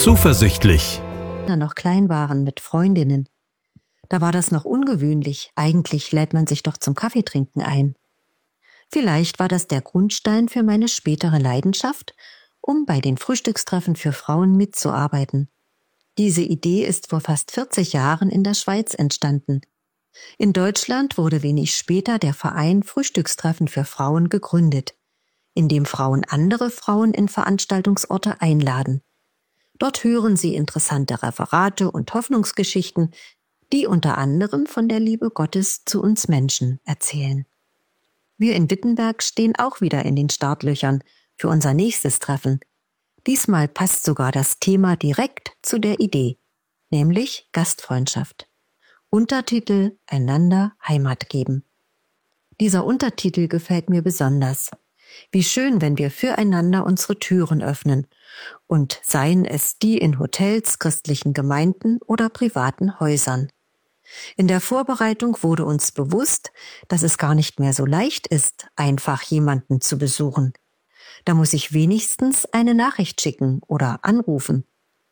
Zuversichtlich. Noch klein waren mit Freundinnen. Da war das noch ungewöhnlich. Eigentlich lädt man sich doch zum Kaffeetrinken ein. Vielleicht war das der Grundstein für meine spätere Leidenschaft, um bei den Frühstückstreffen für Frauen mitzuarbeiten. Diese Idee ist vor fast 40 Jahren in der Schweiz entstanden. In Deutschland wurde wenig später der Verein Frühstückstreffen für Frauen gegründet, in dem Frauen andere Frauen in Veranstaltungsorte einladen. Dort hören sie interessante Referate und Hoffnungsgeschichten, die unter anderem von der Liebe Gottes zu uns Menschen erzählen. Wir in Wittenberg stehen auch wieder in den Startlöchern für unser nächstes Treffen. Diesmal passt sogar das Thema direkt zu der Idee, nämlich Gastfreundschaft. Untertitel: Einander Heimat geben. Dieser Untertitel gefällt mir besonders. Wie schön, wenn wir füreinander unsere Türen öffnen, und seien es die in Hotels, christlichen Gemeinden oder privaten Häusern. In der Vorbereitung wurde uns bewusst, dass es gar nicht mehr so leicht ist, einfach jemanden zu besuchen. Da muss ich wenigstens eine Nachricht schicken oder anrufen.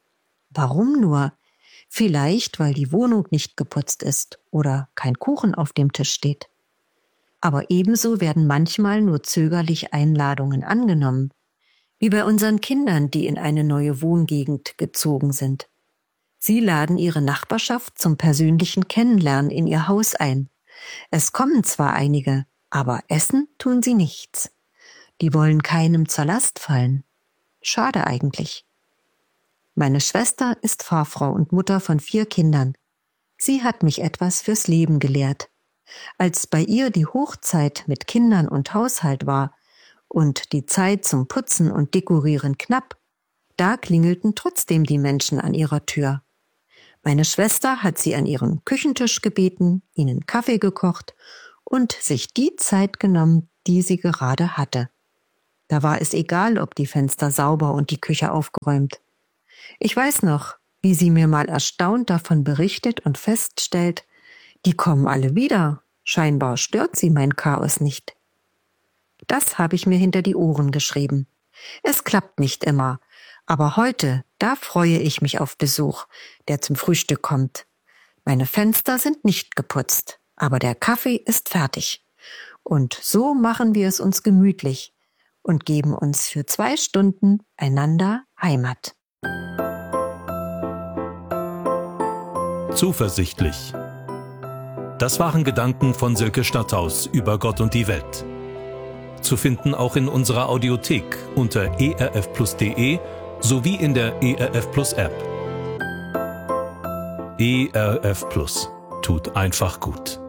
Warum nur? Vielleicht, weil die Wohnung nicht geputzt ist oder kein Kuchen auf dem Tisch steht. Aber ebenso werden manchmal nur zögerlich Einladungen angenommen, wie bei unseren Kindern, die in eine neue Wohngegend gezogen sind. Sie laden ihre Nachbarschaft zum persönlichen Kennenlernen in ihr Haus ein. Es kommen zwar einige, aber essen tun sie nichts. Die wollen keinem zur Last fallen. Schade eigentlich. Meine Schwester ist Fahrfrau und Mutter von 4 Kindern. Sie hat mich etwas fürs Leben gelehrt. Als bei ihr die Hochzeit mit Kindern und Haushalt war und die Zeit zum Putzen und Dekorieren knapp, da klingelten trotzdem die Menschen an ihrer Tür. Meine Schwester hat sie an ihren Küchentisch gebeten, ihnen Kaffee gekocht und sich die Zeit genommen, die sie gerade hatte. Da war es egal, ob die Fenster sauber und die Küche aufgeräumt. Ich weiß noch, wie sie mir mal erstaunt davon berichtet und feststellt, die kommen alle wieder. Scheinbar stört sie mein Chaos nicht. Das habe ich mir hinter die Ohren geschrieben. Es klappt nicht immer, aber heute, da freue ich mich auf Besuch, der zum Frühstück kommt. Meine Fenster sind nicht geputzt, aber der Kaffee ist fertig. Und so machen wir es uns gemütlich und geben uns für 2 Stunden einander Heimat. Zuversichtlich. Das waren Gedanken von Silke Stadthaus über Gott und die Welt. Zu finden auch in unserer Audiothek unter erfplus.de sowie in der ERF Plus App. ERF Plus tut einfach gut.